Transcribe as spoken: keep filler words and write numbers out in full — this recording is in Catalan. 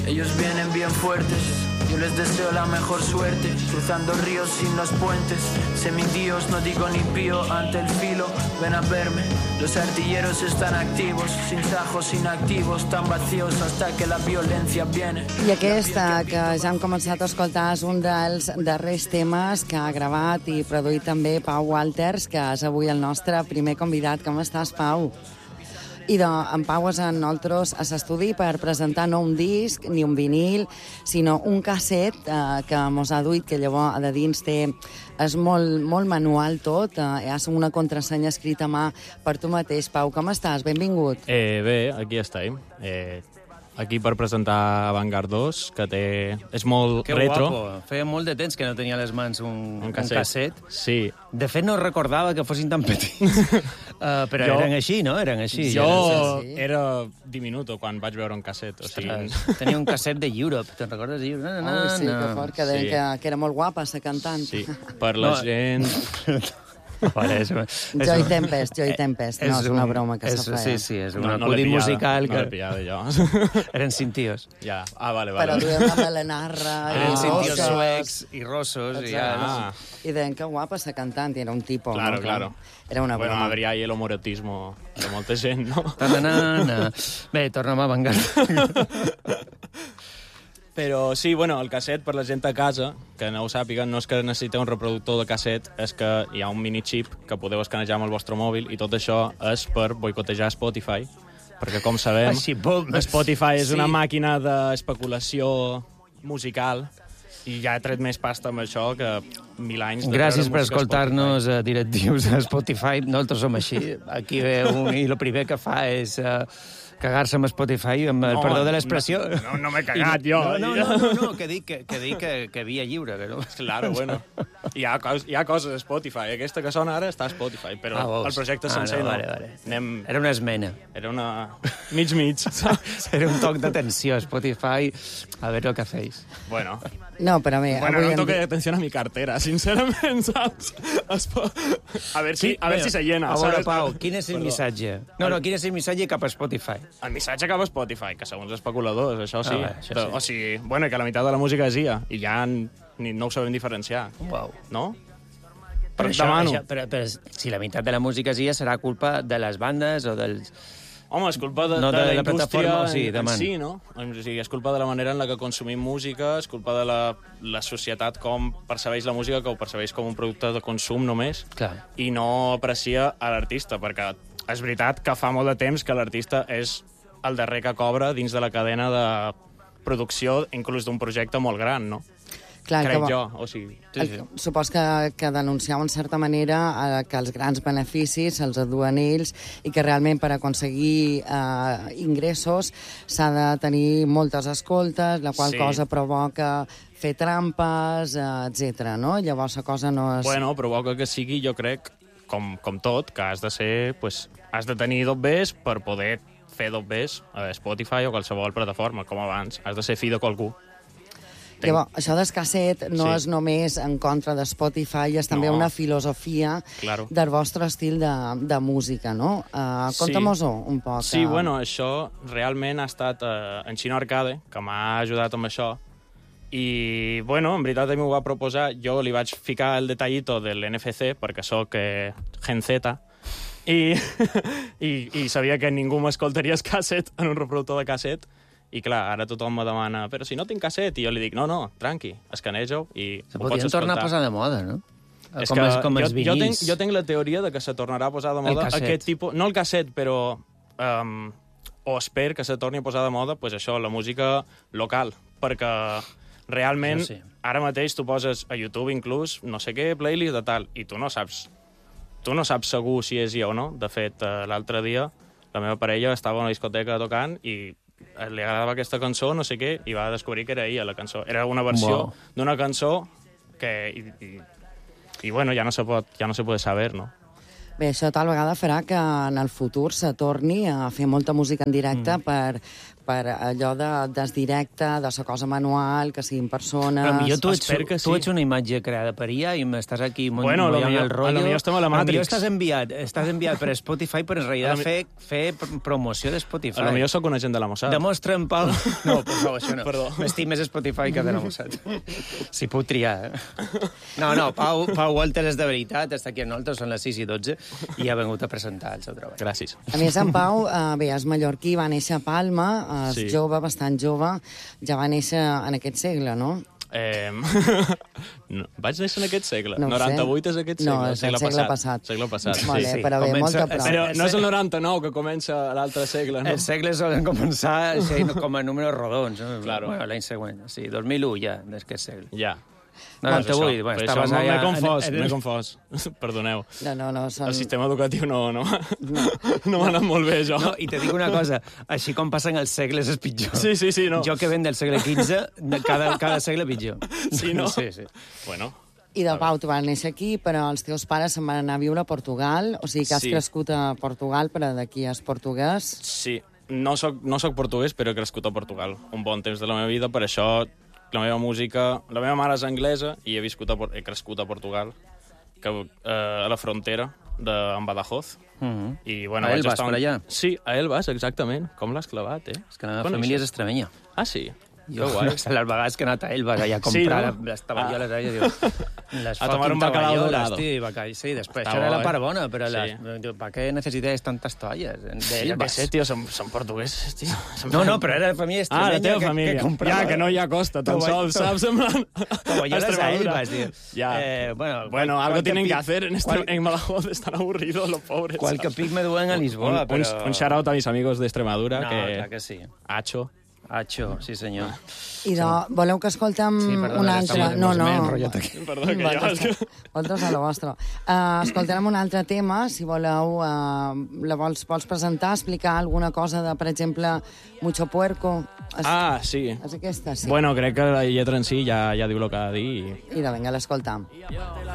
Ellos vienen bien fuertes, yo les deseo la mejor suerte, cruzando ríos sin los puentes, semidíos, no digo ni pío ante el filo, ven a verme, los artilleros están activos, sin sajos inactivos, tan vacíos hasta que la violencia viene. I aquesta que ja hem començat a escoltar és un dels darrers temes que ha gravat i produït també Pau Walters, que és avui el nostre primer convidat. Com estàs, Pau? I de, en Pau és en nosaltres a l'estudi per presentar no un disc ni un vinil, sinó un casset eh, que mos ha duit, que llavors de dins té... És molt, molt manual tot, eh, hi ha una contrasenya escrita a mà per tu mateix. Pau, com estàs? Benvingut. Eh, bé, aquí estem. Eh, aquí per presentar Avantgarde dos, que té... és molt que retro. Que guapo. Feia molt de temps que no tenia a les mans un, un casset. Un casset. Sí. De fet, no recordava que fossin tan petits. uh, però jo, eren així, no? Eren així. Jo eren... era diminuto quan vaig veure un casset. O sigui... Tenia un casset de Europe, te'n recordes? No, no, no, oh, sí, no. que fort, que deien sí. que, que era molt guapa, la cantant. Sí, per la no. gent... Vale, és, és Joy Tempest, Joy Tempest. No, és, és una broma que és, se feia. Sí, sí, és un no, no acudit musical. No que... l'he pillada, jo. Eren cintíos. Ja. Ah, vale, vale. Però duem la melenarra... Ah, eren cintíos suecs i rossos. I, ja... ah. I deien que guapa la cantant, i era un tipus. Claro, no? claro. Era una broma. Bueno, habría ahí el homoerotismo de molta gent, no? Ta-na-na-na. Bé, tornem a Avantgarde. Però sí, bueno, el casset, per la gent a casa, que no ho sàpiguen, no és que necessiteu un reproductor de casset, és que hi ha un mini-chip que podeu escanejar amb el vostre mòbil, i tot això és per boicotejar Spotify, perquè, com sabem, Així, bom. Spotify és Sí. una màquina d'especulació musical, i ja he tret més pasta amb això que mil anys de Gràcies treure per música a escoltar-nos, uh, directius a Spotify. Nosaltres som així. Aquí ve un i el primer que fa és... Uh, cagar-se amb Spotify, amb el no, perdó de l'expressió. No, no m'he cagat, jo. No, no, no, no, no que dic que, que, dic que, que via lliure. Que no. Claro, bueno. Hi ha, cos, hi ha coses a Spotify. Aquesta que sona ara està a Spotify, però ah, el projecte ah, sencer no. no. Vale, vale. Anem... Era una esmena. Era una... mig-mig. Era un toc d'atenció, Spotify. A veure el que feis. Bueno. No, però bé... Bueno, avui no toque en... atenció a mi cartera, sincerament, saps? A ver si, Sí, a ver si se llena, a veure, ¿sabes? Pau, quin és el Perdó. missatge? No, no, quin és el missatge cap a Spotify? El missatge cap a Spotify, que segons especuladors, això sí. Ah, bé, això sí. O sigui, bueno, que la meitat de la música és I A, i ja ni, no ho sabem diferenciar. Uau. No? Però, Però això, demano. això, però, però si la meitat de la música és I A, serà culpa de les bandes o dels... Home, és culpa de, No de, de la, la indústria plataforma, o sigui, en, en demano. sí, no? O sigui, és culpa de la manera en la que consumim música, és culpa de la, la societat com percebeix la música, que ho percebeix com un producte de consum només, Clar. i no aprecia a l'artista, perquè és veritat que fa molt de temps que l'artista és el darrer que cobra dins de la cadena de producció, inclús d'un projecte molt gran, no? Clar, Crec que... jo, o sigui... Sí, sí. El, supos que, que denunciau en certa manera eh, que els grans beneficis se'ls aduen ells i que realment per aconseguir eh, ingressos s'ha de tenir moltes escoltes, la qual Sí. cosa provoca fer trampes, eh, etcètera. No? Llavors la cosa no és... Bueno, provoca que sigui, jo crec, com, com tot, que has de ser... Pues, has de tenir dobbers per poder fer dobbers a Spotify o qualsevol plataforma, com abans. Has de ser fill de qualcú. Llavors, això del casset no Sí. és només en contra de Spotify, és també No. una filosofia Claro. del vostre estil de, de música, no? Uh, Conta-mos-ho un poc. Sí, uh... bueno, això realment ha estat uh, en Xino Arcade, que m'ha ajudat amb això, i, bueno, en veritat a mi m'ho va proposar, jo li vaig ficar el detallito de l'N F C, perquè sóc eh, Gen Z, i, i, i sabia que ningú m'escoltaria el casset en un reproductor de casset, i clar, ara tothom me demana, però si no tinc casset, i jo li dic, no, no, tranqui, escanejo i Se ho pots podien escoltar. tornar a posar de moda, no? És com que els, com jo, els jo, vinils. tinc, jo tinc la teoria de que se tornarà a posar de moda casset. aquest tipus... No el casset, però... Um, o espero que se torni a posar de moda pues això, la música local, perquè realment Sí. ara mateix tu poses a YouTube inclús no sé què, playlist de tal, i tu no saps tu no saps segur si és jo o no. De fet, uh, l'altre dia la meva parella estava a una discoteca tocant i li agradava aquesta cançó, no sé què, i va descobrir que era ella la cançó. Era una versió Wow. d'una cançó que... I, i, i bueno, ja no se pot, ja no se puede saber, no? Bé, això tal vegada farà que en el futur se torni a fer molta música en directe mm. per, per allò de desdirecte, de la cosa manual, que siguin persones... Però millor tu ets, Espero que tu sí. ets una imatge creada per I A i m'estàs aquí Bueno, lo mullant millor- el rotllo. a lo millor estem a la Matrix. Millor estàs enviat, estàs enviat per Spotify per en realitat A lo mi- fer, fer pr- promoció de Spotify. A lo millor sóc un agent de la Mossad. Demostra'm, Pau... No, per favor, això no. Perdó. M'estic més Spotify que de la Mossad. Si puc triar. Eh? No, no, Pau, Pau Walter és de veritat, està aquí a nosaltres, són les sis i dotze, i ha vengut a presentar el seu treball. Gràcies. A més, en Pau, eh, bé, és mallorquí, va néixer a Palma, és Sí. jove, bastant jove, ja va néixer en aquest segle, no? Eh, no, vaig néixer en aquest segle. No ho sé. noranta-vuit és aquest No, segle. és el segle passat. Segle passat, Molt sí. bé, però bé, Comença- molta prou. Però no és el noranta-nou, que comença l'altre segle, no? Els segles solen començar sí, com a números rodons. No? Claro. Bueno, l'any següent. Sí, dos mil u ja, des que és segle. Ja. noranta-vuit, Per bueno, això estaves m'he allà... confós, en- en- m'he confós. Perdoneu. No, no, no, són... El sistema educatiu no, no, no. no m'ha anat molt bé, jo. No, i te dic una cosa, així com passen els segles és pitjor. Sí, sí, sí, no. Jo que ven del segle quinze, de cada, cada segle pitjor. Sí, no? Sí, sí. Bueno, I de Pau, tu vas néixer aquí, però els teus pares se'n van anar a viure a Portugal, o sigui que has Sí. crescut a Portugal, però d'aquí és portuguès. sí. No soc, no soc portuguès, però he crescut a Portugal un bon temps de la meva vida, per això la meva música... La meva mare és anglesa i he, viscut a, Por- he crescut a Portugal, que, eh, a la frontera de, amb Badajoz. Mhm. I, bueno, A vaig Elbas, estar un- per allà? Sí, a Elbas, exactament. Com l'has clavat, eh? És que la meva Coneixes? família és extremenya. Ah, sí? Jo, Que guai. les vegades que he anat a Elbas allà a Sí, comprar no? les taballoles, Ah. allà, diu, les A tomar fucking un bacalao taballoles, dorado. tio, bacall, sí, després, Està això era bo, la eh? part bona, però Sí. les, diu, ¿para qué necesites tantas toallas? De Sí, jo què Elbas. sé, tio, són, són portuguesos, tio. No, no, però era la família Ah, extremenya la teva que, família. que comprava... Ja, que no hi ha costa, tan Tova- sols, to- saps? Semblant... Tovalloles a Extremadura. Elbas, tío. Ya. Eh, bueno, Bueno, cual- algo cual tienen pi- que hacer en, este, cual- en Badajoz, están aburridos los pobres. Qualque ¿sabes? pic me duen a Lisboa, un, però... un, un shout-out a mis amigos de Extremadura, No, que... clar que sí. Hacho. Hacho, sí senyor. I de, voleu que escoltem Sí, perdona, un que altre... estamos- No, no. m'he enrotllat aquí. Perdó, que Vosaltres, jo... vosaltres a lo vostre. Uh, escoltarem un altre tema, si voleu, uh, la vols, vols presentar, explicar alguna cosa de, per exemple, Mucho Puerco? És, Ah, sí. és aquesta, sí. Bueno, crec que la lletra en si ja, ja diu el que ha de dir. i- I de vinga, l'escoltam.